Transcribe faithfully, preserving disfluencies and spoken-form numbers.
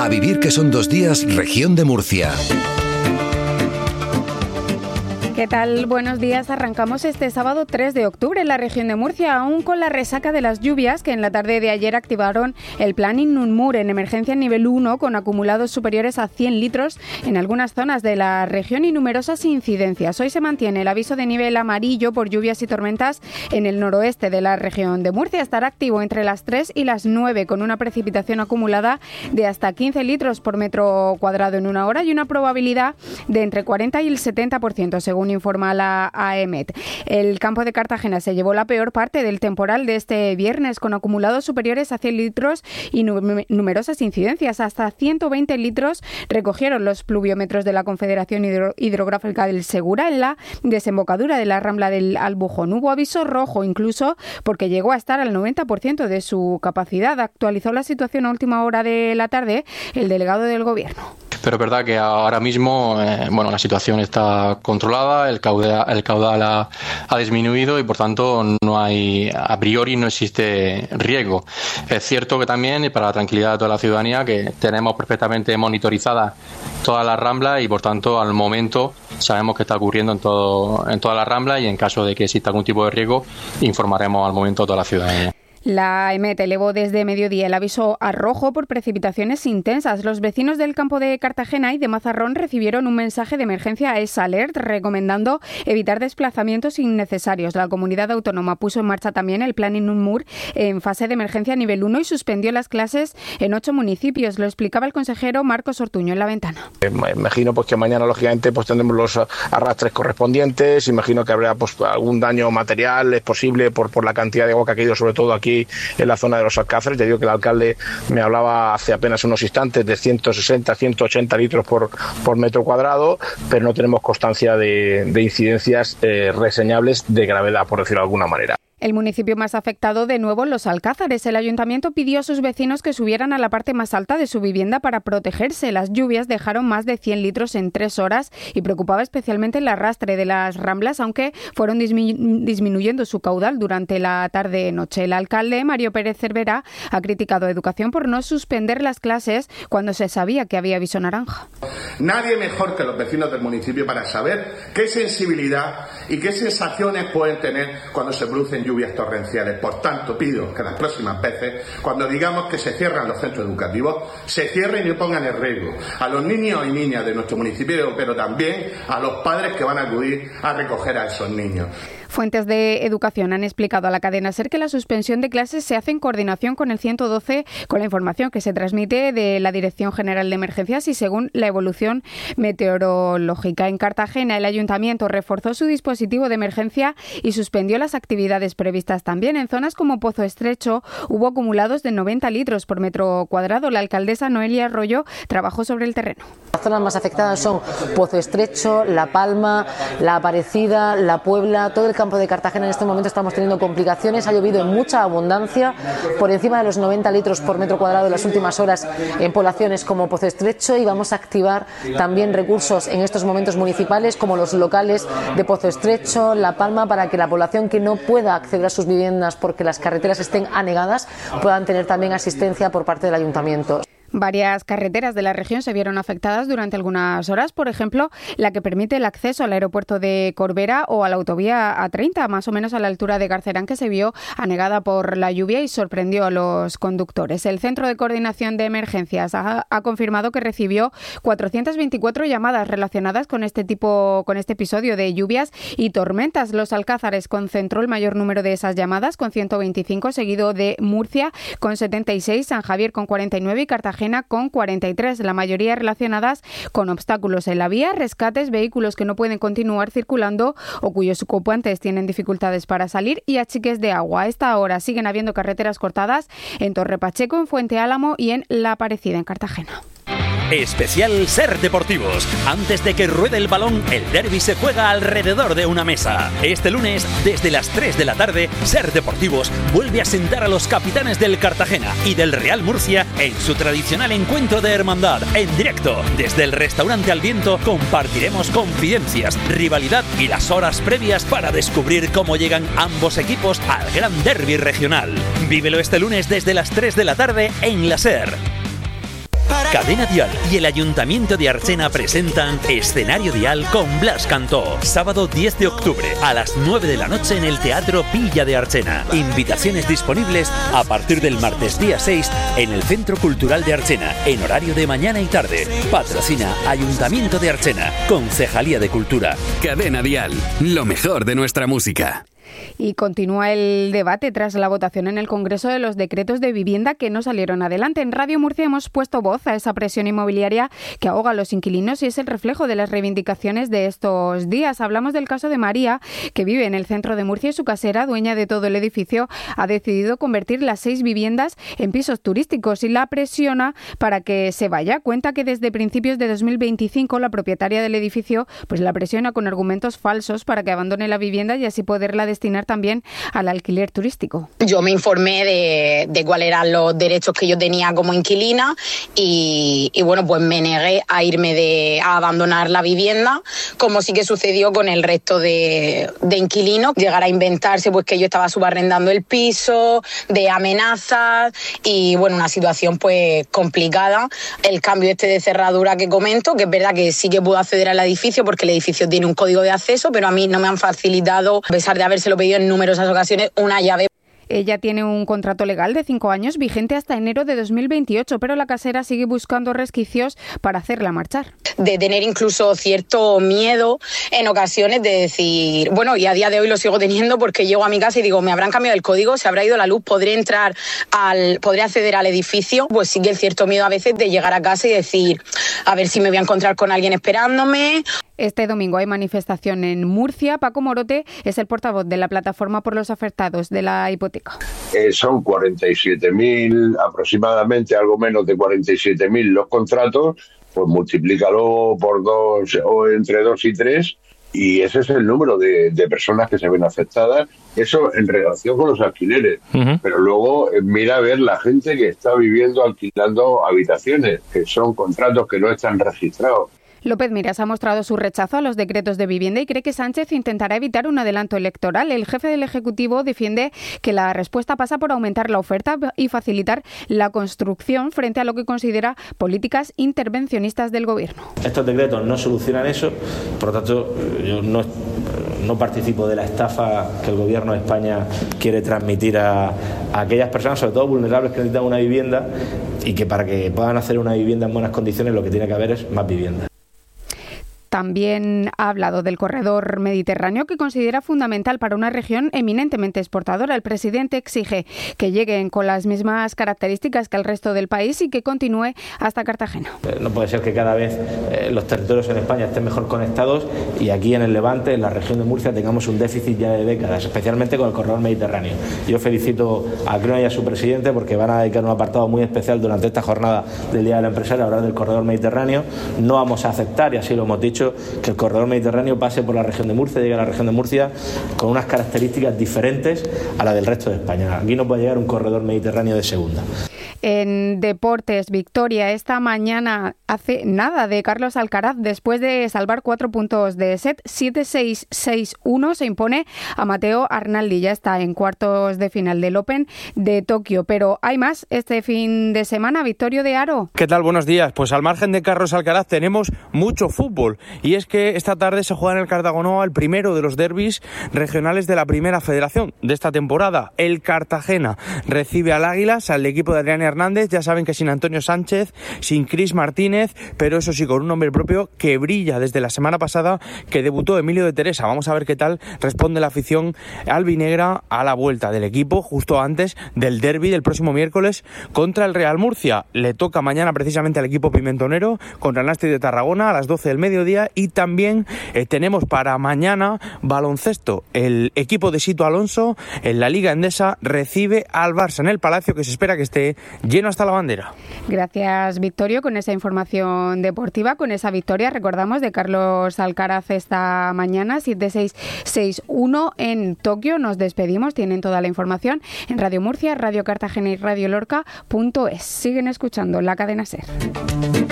A vivir que son dos días, Región de Murcia. ¿Qué tal? Buenos días. Arrancamos este sábado tres de octubre en la región de Murcia, aún con la resaca de las lluvias que en la tarde de ayer activaron el plan Inunmur en emergencia nivel uno con acumulados superiores a cien litros en algunas zonas de la región y numerosas incidencias. Hoy se mantiene el aviso de nivel amarillo por lluvias y tormentas en el noroeste de la región de Murcia. Estará activo entre las tres y las nueve con una precipitación acumulada de hasta quince litros por metro cuadrado en una hora y una probabilidad de entre cuarenta y el setenta por ciento según informa la AEMET. El campo de Cartagena se llevó la peor parte del temporal de este viernes, con acumulados superiores a cien litros y num- numerosas incidencias. Hasta ciento veinte litros recogieron los pluviómetros de la Confederación Hidro- Hidrográfica del Segura en la desembocadura de la Rambla del Albujón. Hubo aviso rojo incluso porque llegó a estar al noventa por ciento de su capacidad. Actualizó la situación a última hora de la tarde el delegado del Gobierno. Pero es verdad que ahora mismo eh, bueno, la situación está controlada, el caudal, el caudal ha, ha disminuido y por tanto no hay, a priori no existe riesgo. Es cierto que también, y para la tranquilidad de toda la ciudadanía, que tenemos perfectamente monitorizada toda la Rambla y por tanto al momento sabemos qué está ocurriendo en, todo, en toda la Rambla y en caso de que exista algún tipo de riesgo informaremos al momento a toda la ciudadanía. La AEMET elevó desde mediodía el aviso a rojo por precipitaciones intensas. Los vecinos del campo de Cartagena y de Mazarrón recibieron un mensaje de emergencia a esa alert recomendando evitar desplazamientos innecesarios. La comunidad autónoma puso en marcha también el plan Inunmur en fase de emergencia nivel uno y suspendió las clases en ocho municipios. Lo explicaba el consejero Marcos Ortuño en La Ventana. Imagino pues que mañana lógicamente pues tendremos los arrastres correspondientes. Imagino que habrá pues algún daño material, es posible por, por la cantidad de agua que ha caído sobre todo aquí en la zona de los Alcázares. Ya digo que el alcalde me hablaba hace apenas unos instantes de ciento sesenta a ciento ochenta litros por, por metro cuadrado, pero no tenemos constancia de, de incidencias eh, reseñables de gravedad, por decirlo de alguna manera. El municipio más afectado de nuevo, Los Alcázares. El ayuntamiento pidió a sus vecinos que subieran a la parte más alta de su vivienda para protegerse. Las lluvias dejaron más de cien litros en tres horas y preocupaba especialmente el arrastre de las Ramblas, aunque fueron disminu- disminuyendo su caudal durante la tarde-noche. El alcalde, Mario Pérez Cervera, ha criticado a Educación por no suspender las clases cuando se sabía que había aviso naranja. Nadie mejor que los vecinos del municipio para saber qué sensibilidad y qué sensaciones pueden tener cuando se producen lluvias lluvias torrenciales. Por tanto, pido que las próximas veces, cuando digamos que se cierran los centros educativos, se cierren y pongan en riesgo a los niños y niñas de nuestro municipio, pero también a los padres que van a acudir a recoger a esos niños. Fuentes de Educación han explicado a la cadena SER que la suspensión de clases se hace en coordinación con el ciento doce, con la información que se transmite de la Dirección General de Emergencias y según la evolución meteorológica. En Cartagena, el ayuntamiento reforzó su dispositivo de emergencia y suspendió las actividades previstas también. En zonas como Pozo Estrecho hubo acumulados de noventa litros por metro cuadrado. La alcaldesa Noelia Arroyo trabajó sobre el terreno. Las zonas más afectadas son Pozo Estrecho, La Palma, La Aparecida, La Puebla, todo el campo de Cartagena. En este momento estamos teniendo complicaciones, ha llovido en mucha abundancia, por encima de los noventa litros por metro cuadrado en las últimas horas en poblaciones como Pozo Estrecho, y vamos a activar también recursos en estos momentos municipales como los locales de Pozo Estrecho, La Palma, para que la población que no pueda acceder a sus viviendas porque las carreteras estén anegadas puedan tener también asistencia por parte del ayuntamiento. Varias carreteras de la región se vieron afectadas durante algunas horas, por ejemplo, la que permite el acceso al aeropuerto de Corbera o a la autovía A treinta, más o menos a la altura de Garcerán, que se vio anegada por la lluvia y sorprendió a los conductores. El Centro de Coordinación de Emergencias ha, ha confirmado que recibió cuatrocientas veinticuatro llamadas relacionadas con este tipo, con este episodio de lluvias y tormentas. Los Alcázares concentró el mayor número de esas llamadas, con ciento veinticinco, seguido de Murcia con setenta y seis, San Javier con cuarenta y nueve y Cartagena con cuarenta y tres, la mayoría relacionadas con obstáculos en la vía, rescates, vehículos que no pueden continuar circulando o cuyos ocupantes tienen dificultades para salir y achiques de agua. A esta hora siguen habiendo carreteras cortadas en Torre Pacheco, en Fuente Álamo y en La Aparecida, en Cartagena. Especial SER Deportivos. Antes de que ruede el balón, el derbi se juega alrededor de una mesa. Este lunes, desde las tres de la tarde, SER Deportivos vuelve a sentar a los capitanes del Cartagena y del Real Murcia en su tradicional encuentro de hermandad. En directo, desde el restaurante Al Viento, compartiremos confidencias, rivalidad y las horas previas para descubrir cómo llegan ambos equipos al gran derbi regional. Vívelo este lunes desde las tres de la tarde en la SER. Cadena Dial y el Ayuntamiento de Archena presentan Escenario Dial con Blas Cantó. Sábado diez de octubre a las nueve de la noche en el Teatro Villa de Archena. Invitaciones disponibles a partir del martes día seis en el Centro Cultural de Archena, en horario de mañana y tarde. Patrocina Ayuntamiento de Archena, Concejalía de Cultura. Cadena Dial, lo mejor de nuestra música. Y continúa el debate tras la votación en el Congreso de los decretos de vivienda que no salieron adelante. En Radio Murcia hemos puesto voz a esa presión inmobiliaria que ahoga a los inquilinos y es el reflejo de las reivindicaciones de estos días. Hablamos del caso de María, que vive en el centro de Murcia y su casera, dueña de todo el edificio, ha decidido convertir las seis viviendas en pisos turísticos y la presiona para que se vaya. Cuenta que desde principios de dos mil veinticinco la propietaria del edificio pues la presiona con argumentos falsos para que abandone la vivienda y así poderla destinar también al alquiler turístico. Yo me informé de, de cuáles eran los derechos que yo tenía como inquilina y, y bueno, pues me negué a irme de, a abandonar la vivienda, como sí que sucedió con el resto de, de inquilinos. Llegar a inventarse pues que yo estaba subarrendando el piso, de amenazas y bueno, una situación pues complicada. El cambio este de cerradura que comento, que es verdad que sí que puedo acceder al edificio porque el edificio tiene un código de acceso, pero a mí no me han facilitado, a pesar de habérselo pedido en numerosas ocasiones, una llave. Ella tiene un contrato legal de cinco años vigente hasta enero de dos mil veintiocho, pero la casera sigue buscando resquicios para hacerla marchar. De tener incluso cierto miedo en ocasiones de decir, bueno, y a día de hoy lo sigo teniendo porque llego a mi casa y digo, me habrán cambiado el código, se habrá ido la luz, podré entrar al, podré acceder al edificio. Pues sí que el cierto miedo a veces de llegar a casa y decir, a ver si me voy a encontrar con alguien esperándome. Este domingo hay manifestación en Murcia. Paco Morote es el portavoz de la Plataforma por los Afectados de la Hipoteca. Eh, son cuarenta y siete mil, aproximadamente algo menos de cuarenta y siete mil los contratos, pues multiplícalo por dos o entre dos y tres y ese es el número de, de personas que se ven afectadas. Eso en relación con los alquileres. Uh-huh. Pero luego eh, mira a ver la gente que está viviendo alquilando habitaciones, que son contratos que no están registrados. López Miras ha mostrado su rechazo a los decretos de vivienda y cree que Sánchez intentará evitar un adelanto electoral. El jefe del Ejecutivo defiende que la respuesta pasa por aumentar la oferta y facilitar la construcción frente a lo que considera políticas intervencionistas del Gobierno. Estos decretos no solucionan eso, por lo tanto yo no, no participo de la estafa que el Gobierno de España quiere transmitir a, a aquellas personas, sobre todo vulnerables, que necesitan una vivienda y que para que puedan hacer una vivienda en buenas condiciones lo que tiene que haber es más vivienda. También ha hablado del corredor mediterráneo que considera fundamental para una región eminentemente exportadora. El presidente exige que lleguen con las mismas características que el resto del país y que continúe hasta Cartagena. No puede ser que cada vez eh, los territorios en España estén mejor conectados y aquí en el Levante, en la región de Murcia, tengamos un déficit ya de décadas, especialmente con el corredor mediterráneo. Yo felicito a Acciona y a su presidente porque van a dedicar un apartado muy especial durante esta jornada del Día del Empresario a hablar del corredor mediterráneo. No vamos a aceptar, y así lo hemos dicho, que el corredor mediterráneo pase por la región de Murcia, llegue a la región de Murcia con unas características diferentes a la del resto de España. Aquí no puede llegar un corredor mediterráneo de segunda. En deportes, victoria esta mañana hace nada de Carlos Alcaraz después de salvar cuatro puntos de set. siete seis seis uno se impone a Matteo Arnaldi. Ya está en cuartos de final del Open de Tokio. Pero hay más este fin de semana. Victorio de Aro. ¿Qué tal? Buenos días. Pues al margen de Carlos Alcaraz tenemos mucho fútbol. Y es que esta tarde se juega en el Cartagonova el primero de los derbis regionales de la Primera Federación de esta temporada. El Cartagena recibe al Águilas, al equipo de Adrián Hernández. Ya saben que sin Antonio Sánchez, sin Cris Martínez, pero eso sí, con un nombre propio que brilla desde la semana pasada, que debutó Emilio de Teresa. Vamos a ver qué tal responde la afición albinegra a la vuelta del equipo justo antes del derbi del próximo miércoles contra el Real Murcia. Le toca mañana precisamente al equipo pimentonero contra el Nasti de Tarragona a las doce del mediodía. Y también eh, tenemos para mañana baloncesto. El equipo de Sito Alonso en la Liga Endesa recibe al Barça en el Palacio, que se espera que esté lleno hasta la bandera. Gracias, Victorio, con esa información deportiva, con esa victoria, recordamos, de Carlos Alcaraz esta mañana, siete seis seis uno en Tokio. Nos despedimos, tienen toda la información en Radio Murcia, Radio Cartagena y Radio Lorca punto es. Siguen escuchando La Cadena SER.